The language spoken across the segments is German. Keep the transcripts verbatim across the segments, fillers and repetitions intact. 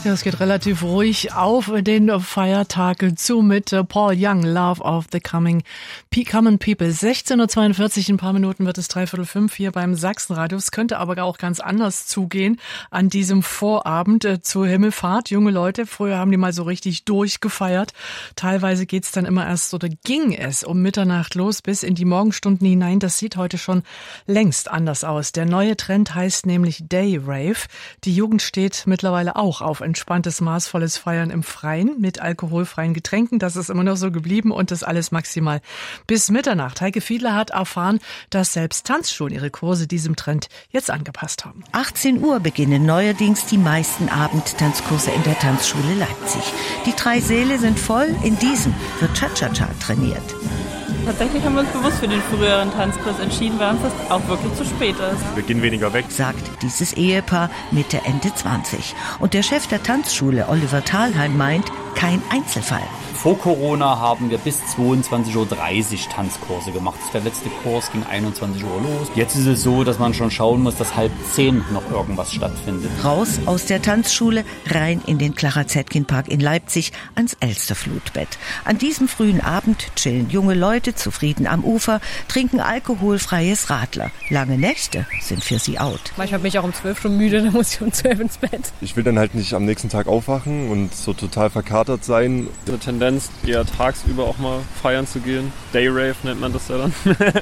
Ja, es geht relativ ruhig auf den Feiertag zu mit Paul Young, Love of the Coming Common People. sechzehn Uhr zweiundvierzig, in ein paar Minuten wird es dreiviertel fünf hier beim Sachsenradio. Es könnte aber auch ganz anders zugehen an diesem Vorabend äh, zur Himmelfahrt. Junge Leute, früher haben die mal so richtig durchgefeiert. Teilweise geht's dann immer erst oder ging es um Mitternacht los bis in die Morgenstunden hinein. Das sieht heute schon längst anders aus. Der neue Trend heißt nämlich Day Rave. Die Jugend steht mittlerweile auch auf entspanntes, maßvolles Feiern im Freien mit alkoholfreien Getränken. Das ist immer noch so geblieben und das alles maximal bis Mitternacht. Heike Fiedler hat erfahren, dass selbst Tanzschulen ihre Kurse diesem Trend jetzt angepasst haben. achtzehn Uhr beginnen neuerdings die meisten Abendtanzkurse in der Tanzschule Leipzig. Die drei Säle sind voll. In diesem wird Cha-Cha-Cha trainiert. Tatsächlich haben wir uns bewusst für den früheren Tanzkurs entschieden, weil uns das auch wirklich zu spät ist. Wir gehen weniger weg, sagt dieses Ehepaar Mitte, Ende zwanzig. Und der Chef der Tanzschule, Oliver Thalheim, meint, kein Einzelfall. Vor Corona haben wir bis zweiundzwanzig Uhr dreißig Tanzkurse gemacht. Der letzte Kurs ging einundzwanzig Uhr los. Jetzt ist es so, dass man schon schauen muss, dass halb zehn noch irgendwas stattfindet. Raus aus der Tanzschule, rein in den Clara-Zetkin-Park in Leipzig ans Elsterflutbett. An diesem frühen Abend chillen junge Leute zufrieden am Ufer, trinken alkoholfreies Radler. Lange Nächte sind für sie out. Manchmal bin ich auch um zwölf schon müde, dann muss ich um zwölf ins Bett. Ich will dann halt nicht am nächsten Tag aufwachen und so total verkatert sein. Eine Tendenz, eher tagsüber auch mal feiern zu gehen. Dayrave nennt man das ja dann.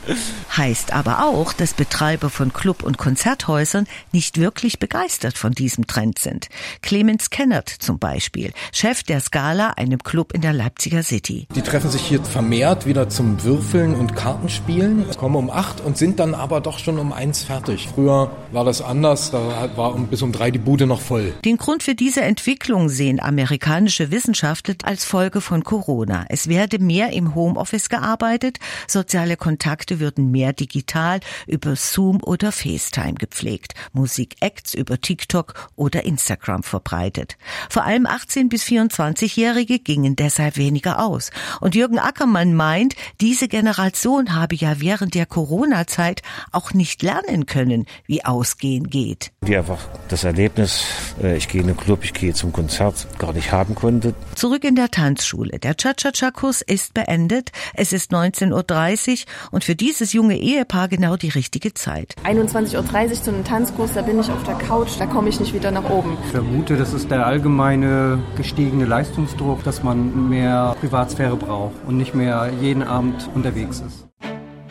Heißt aber auch, dass Betreiber von Club- und Konzerthäusern nicht wirklich begeistert von diesem Trend sind. Clemens Kennert zum Beispiel, Chef der Scala, einem Club in der Leipziger City. Die treffen sich hier vermehrt wieder zum Würfeln und Kartenspielen, kommen um acht und sind dann aber doch schon um eins fertig. Früher war das anders, da war bis um drei die Bude noch voll. Den Grund für diese Entwicklung sehen amerikanische Wissenschaftler als Folge von Corona. Es werde mehr im Homeoffice gearbeitet, soziale Kontakte würden mehr digital über Zoom oder FaceTime gepflegt, Musikacts über TikTok oder Instagram verbreitet. Vor allem achtzehn- bis vierundzwanzigjährige gingen deshalb weniger aus. Und Jürgen Ackermann meint, diese Generation habe ja während der Corona-Zeit auch nicht lernen können, wie Ausgehen geht. Die einfach das Erlebnis, ich gehe in den Club, ich gehe zum Konzert, gar nicht haben konnte. Zurück in der Tanzschule. Der Cha-Cha-Cha-Kurs ist beendet. Es ist neunzehn Uhr dreißig und für dieses junge Ehepaar genau die richtige Zeit. einundzwanzig Uhr dreißig zu einem Tanzkurs, da bin ich auf der Couch, da komme ich nicht wieder nach oben. Ich vermute, das ist der allgemeine gestiegene Leistungsdruck, dass man mehr Privatsphäre braucht und nicht mehr jeden Abend unterwegs ist.